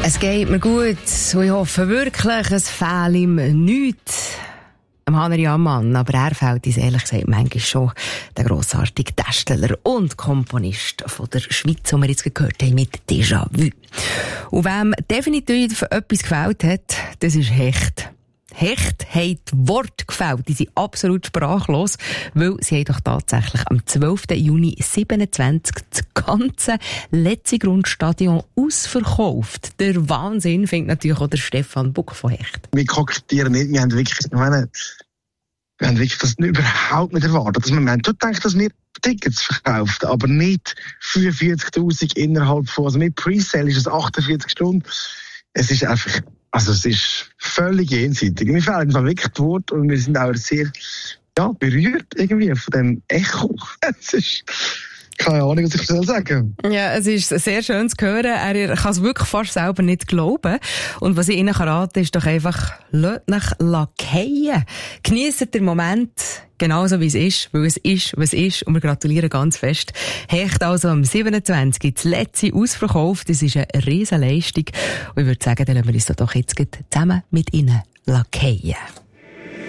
Es geht mir gut und ich hoffe wirklich, es fehlt ihm nichts. Hanner Ammann, aber er fällt uns ehrlich gesagt manchmal schon der grossartige Darsteller und Komponist von der Schweiz, den wir jetzt gehört haben mit Déjà-vu. Und wem definitiv etwas gefällt hat, das ist Hecht. Hecht haben die Worte gefällt, die sind absolut sprachlos, weil sie haben doch tatsächlich am 12. Juni 27 das ganze Letzigrund-Stadion ausverkauft. Der Wahnsinn findet natürlich auch der Stefan Buck von Hecht. Wir kokettieren nicht, wir haben wirklich das überhaupt nicht erwartet. Also wir haben schon gedacht, dass wir Tickets verkauft, aber nicht 45'000 innerhalb von, also mit Presale ist es 48 Stunden. Es ist einfach, also es ist völlig jenseitig. Mir fehlen einfach wirklich die Worte und wir sind auch sehr, berührt irgendwie von dem Echo. Es ist keine Ahnung, was ich sagen soll. Ja, es ist sehr schön zu hören. Er kann es wirklich fast selber nicht glauben. Und was ich Ihnen raten kann, ist doch einfach, lasst euch lackieren. Genießt den Moment genauso wie es ist, weil es ist, was ist. Und wir gratulieren ganz fest. Hecht also am 27. das letzte ausverkauft. Das ist eine riesen Leistung. Und ich würde sagen, dann lassen wir uns doch jetzt zusammen mit Ihnen lackieren.